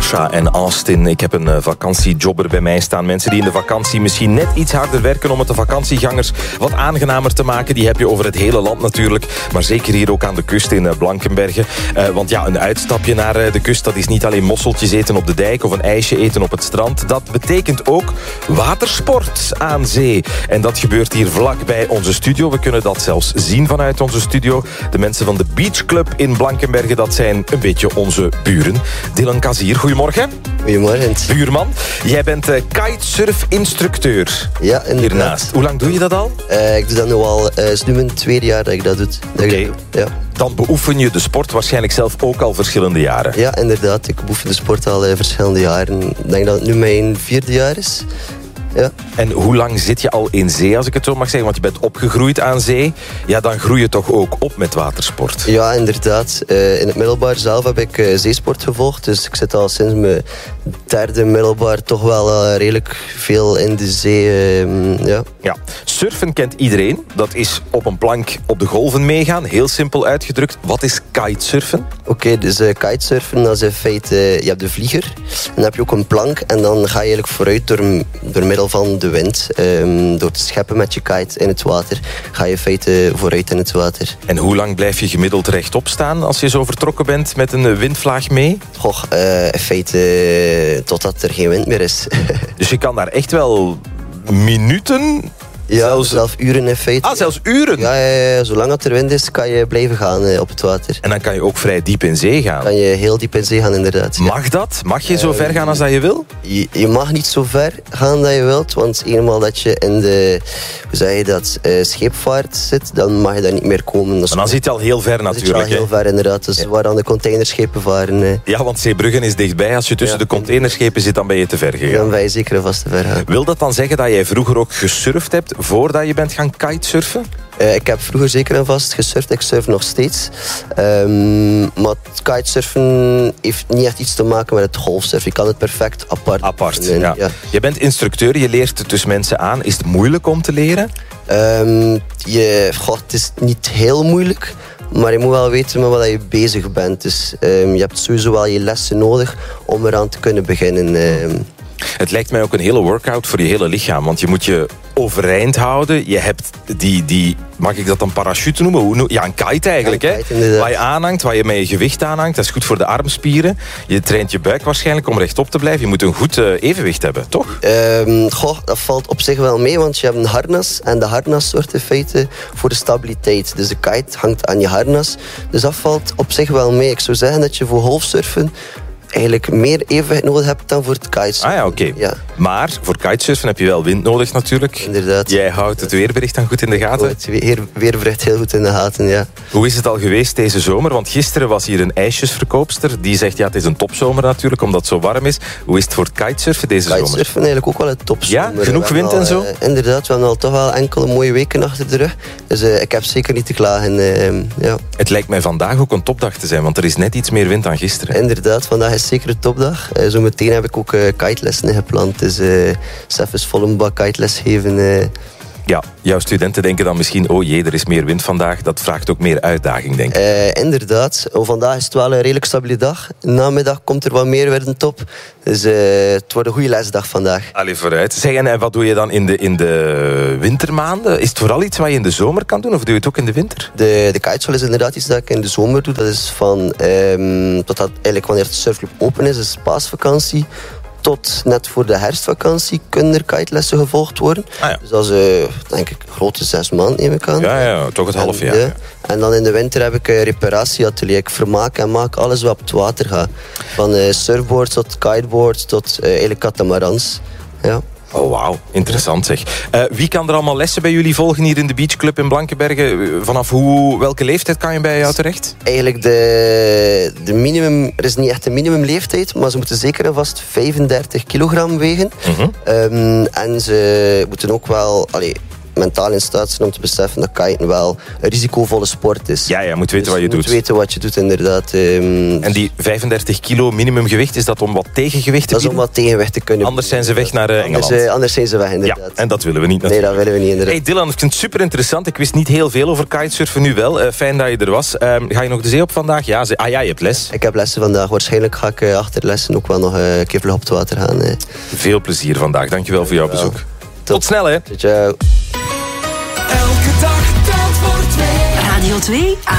Sasha en Austin. Ik heb een vakantiejobber bij mij staan. Mensen die in de vakantie misschien net iets harder werken om het de vakantiegangers wat aangenamer te maken. Die heb je over het hele land natuurlijk. Maar zeker hier ook aan de kust in Blankenberge. Want ja, een uitstapje naar de kust, dat is niet alleen mosseltjes eten op de dijk of een ijsje eten op het strand. Dat betekent ook watersport aan zee. En dat gebeurt hier vlak bij onze studio. We kunnen dat zelfs zien vanuit onze studio. De mensen van de Beach Club in Blankenberge, dat zijn een beetje onze buren. Dylan Kazier, goedemorgen. Goedemorgen. Buurman, jij bent kitesurf-instructeur. Ja, inderdaad. Hiernaast. Hoe lang doe je dat al? Ik doe dat nu al, het is nu mijn tweede jaar dat ik dat doe. Oké. Ja. Dan beoefen je de sport waarschijnlijk zelf ook al verschillende jaren. Ja, inderdaad. Ik beoefen de sport al verschillende jaren. Ik denk dat het nu mijn 4e jaar is. Ja. En hoe lang zit je al in zee, als ik het zo mag zeggen? Want je bent opgegroeid aan zee. Ja, dan groei je toch ook op met watersport? Ja, inderdaad. In het middelbaar zelf heb ik zeesport gevolgd. Dus ik zit al sinds mijn 3e middelbaar toch wel redelijk veel in de zee. Ja. Surfen kent iedereen. Dat is op een plank op de golven meegaan. Heel simpel uitgedrukt. Wat is kitesurfen? Oké, dus kitesurfen, dat is in feite... je hebt de vlieger. En dan heb je ook een plank. En dan ga je eigenlijk vooruit door middel van de wind. Door te scheppen met je kite in het water, ga je in feite vooruit in het water. En hoe lang blijf je gemiddeld rechtop staan als je zo vertrokken bent met een windvlaag mee? Goh, in feite totdat er geen wind meer is. Dus je kan daar echt wel minuten... Ja, zelfs uren in feite. Ah, zelfs uren? Ja. Zolang het er wind is, kan je blijven gaan op het water. En dan kan je ook vrij diep in zee gaan? Kan je heel diep in zee gaan, inderdaad. Mag dat? Mag je zo ver gaan als dat je wil? Je mag niet zo ver gaan dat je wilt, want eenmaal dat je in de, hoe zeg je dat, scheepvaart zit, dan mag je daar niet meer komen. En dan zit je al heel ver natuurlijk. Dan zit je al heel ver, inderdaad. Dus waar dan de containerschepen varen. Ja, want Zeebruggen is dichtbij. Als je tussen de containerschepen zit, dan ben je te ver gegaan. Dan ben je zeker vast te ver gaan. Wil dat dan zeggen dat jij vroeger ook gesurfd hebt voordat je bent gaan kitesurfen? Ik heb vroeger zeker en vast gesurfd. Ik surf nog steeds. Maar kitesurfen heeft niet echt iets te maken met het golfsurfen. Je kan het perfect apart doen. Ja. Je bent instructeur, je leert dus mensen aan. Is het moeilijk om te leren? Het is niet heel moeilijk. Maar je moet wel weten met wat je bezig bent. Dus je hebt sowieso wel je lessen nodig om eraan te kunnen beginnen. Het lijkt mij ook een hele workout voor je hele lichaam. Want je moet je overeind houden. Je hebt die mag ik dat dan parachute noemen? Ja, een kite eigenlijk. Ja, een kite, waar je aanhangt, waar je met je gewicht aanhangt. Dat is goed voor de armspieren. Je traint je buik waarschijnlijk om rechtop te blijven. Je moet een goed evenwicht hebben, toch? Dat valt op zich wel mee, want je hebt een harnas. En de harnas zorgt in feite voor de stabiliteit. Dus de kite hangt aan je harnas. Dus dat valt op zich wel mee. Ik zou zeggen dat je voor golfsurfen eigenlijk meer evenwicht nodig hebt dan voor het kitesurfen. Ah ja, oké. Ja. Maar voor kitesurfen heb je wel wind nodig natuurlijk. Inderdaad. Jij houdt het weerbericht dan goed in de gaten? Het weerbericht heel goed in de gaten, ja. Hoe is het al geweest deze zomer? Want gisteren was hier een ijsjesverkoopster. Die zegt, ja, het is een topzomer natuurlijk, omdat het zo warm is. Hoe is het voor het kitesurfen deze zomer? Kitesurfen eigenlijk ook wel een topzomer. Ja, genoeg wind en zo? Inderdaad, we hebben al toch wel enkele mooie weken achter de rug. Dus ik heb zeker niet te klagen. Ja. Het lijkt mij vandaag ook een topdag te zijn, want er is net iets meer wind dan gisteren. Inderdaad, vandaag is zeker een topdag. Zometeen heb ik ook kitelessen gepland. Dus zelfs volle een bak kiteles geven. Ja, jouw studenten denken dan misschien, oh jee, er is meer wind vandaag. Dat vraagt ook meer uitdaging, denk ik. Inderdaad. Vandaag is het wel een redelijk stabiele dag. Namiddag komt er wat meer wind op. Dus het wordt een goede lesdag vandaag. Allee, vooruit. Zeg, en wat doe je dan in de wintermaanden? Is het vooral iets wat je in de zomer kan doen, of doe je het ook in de winter? De kiteschool is inderdaad iets dat ik in de zomer doe. Dat is van totdat eigenlijk wanneer het surfclub open is, is paasvakantie. Tot net voor de herfstvakantie kunnen er kitelessen gevolgd worden. Ah, ja. Dus dat is, denk ik, grote 6 maanden, neem ik aan. Ja, toch het half jaar. En dan in de winter heb ik een reparatieatelier. Ik vermaak en maak alles wat op het water gaat. Van surfboards tot kiteboards tot eigenlijk catamarans. Ja. Oh, wauw. Interessant zeg. Wie kan er allemaal lessen bij jullie volgen hier in de Beach Club in Blankenberge? Vanaf welke leeftijd kan je bij jou terecht? Eigenlijk de minimum... Er is niet echt een minimumleeftijd, maar ze moeten zeker en vast 35 kilogram wegen. En ze moeten ook wel... mentaal in staat zijn om te beseffen dat kiten wel een risicovolle sport is. Ja, je moet weten Dus wat je doet. moet weten wat je doet, inderdaad. En die 35 kilo minimumgewicht, is dat om wat tegengewicht te dat is om bieden? wat tegenwicht te kunnen. Anders zijn ze weg naar Engeland. Anders zijn ze weg, Ja, inderdaad. en dat willen we niet Nee, natuurlijk. dat willen we niet, inderdaad. Hey Dylan, ik vind het super interessant. Ik wist niet heel veel over kitesurfen, nu wel. Fijn dat je er was. Ga je nog de zee op vandaag? Ja, je hebt les. Ik heb lessen vandaag. Waarschijnlijk ga ik achter de lessen ook wel nog een keer vlug op het water gaan. Veel plezier vandaag. Dankjewel voor jouw bezoek. Tot snel, hè. Ciao. Elke dag telt voor twee. Radio 2.